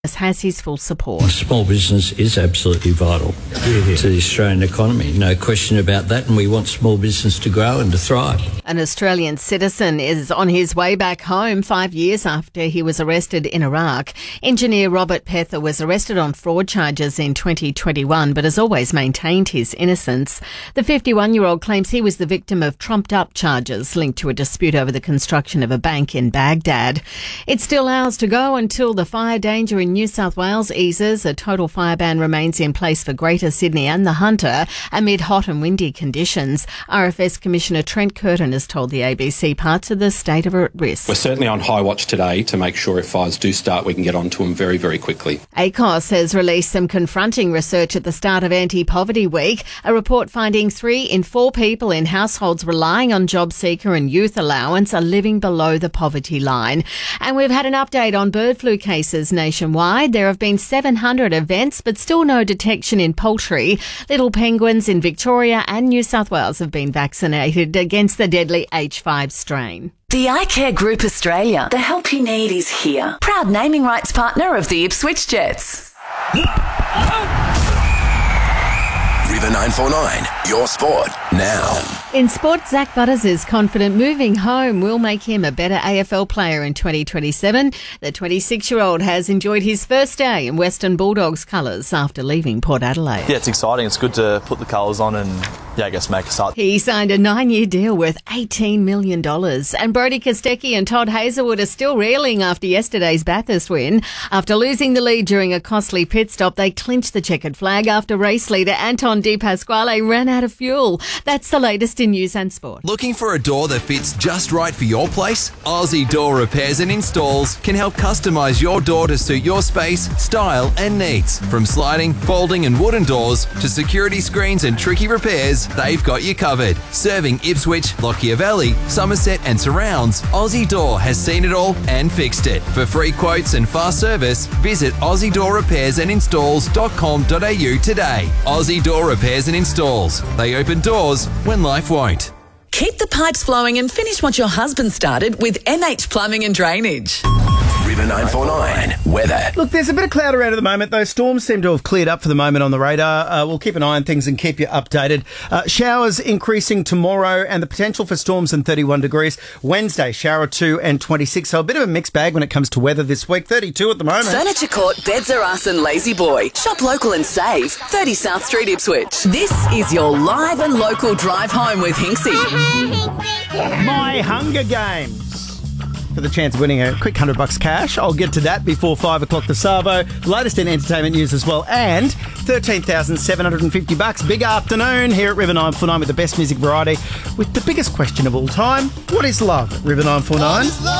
has his full support. Small business is absolutely vital to the Australian economy, no question about that, and we want small business to grow and to thrive. An Australian citizen is on his way back home 5 years after he was arrested in Iraq. Engineer Robert Pether was arrested on fraud charges in 2021 but has always maintained his innocence. The 51-year-old claims he was the victim of trumped-up charges linked to a dispute over the construction of a bank in Baghdad. It's still hours to go until the fire danger in New South Wales eases. A total fire ban remains in place for Greater Sydney and the Hunter amid hot and windy conditions. RFS Commissioner Trent Curtin has told the ABC parts of the state are at risk. We're certainly on high watch today to make sure if fires do start, we can get onto them very, very quickly. ACOS has released some confronting research at the start of Anti-Poverty Week, a report finding 3 in 4 people in households relying on JobSeeker and youth allowance are living below the poverty line. And we've had an update on bird flu cases nationwide. There have been 700 events, but still no detection in poultry. Little penguins in Victoria and New South Wales have been vaccinated against the deadly H5 strain. The iCare Group Australia. The help you need is here. Proud naming rights partner of the Ipswich Jets. River 949, your sport now. In sport, Zach Butters is confident moving home will make him a better AFL player in 2027. The 26-year-old has enjoyed his first day in Western Bulldogs colours after leaving Port Adelaide. Yeah, it's exciting. It's good to put the colours on and, I guess make a start. He signed a 9-year deal worth $18 million. And Brodie Kostecki and Todd Hazelwood are still reeling after yesterday's Bathurst win. After losing the lead during a costly pit stop, they clinched the checkered flag after race leader Anton De Pasquale ran out of fuel. That's the latest in news and sport. Looking for a door that fits just right for your place? Aussie Door Repairs and Installs can help customise your door to suit your space, style and needs. From sliding, folding and wooden doors to security screens and tricky repairs, they've got you covered. Serving Ipswich, Lockyer Valley, Somerset and surrounds, Aussie Door has seen it all and fixed it. For free quotes and fast service, visit AussieDoorRepairsandInstalls.com.au today. Aussie Door Repairs and Installs. They open doors when life won't. Keep the pipes flowing and finish what your husband started with MH Plumbing and Drainage. River 949, weather. Look, there's a bit of cloud around at the moment. Those storms seem to have cleared up for the moment on the radar. We'll keep an eye on things and keep you updated. Showers increasing tomorrow and the potential for storms and 31 degrees. Wednesday, shower 2 and 26. So a bit of a mixed bag when it comes to weather this week. 32 at the moment. Furniture Court, Beds Are Us and Lazy Boy. Shop local and save. 30 South Street, Ipswich. This is your live and local drive home with Hinksy. My Hunger Games. For the chance of winning a quick $100 cash. I'll get to that before 5 o'clock this Savo. Latest in entertainment news as well. And $13,750. Big afternoon here at River 949 with the best music variety. With the biggest question of all time. What is love at River 949?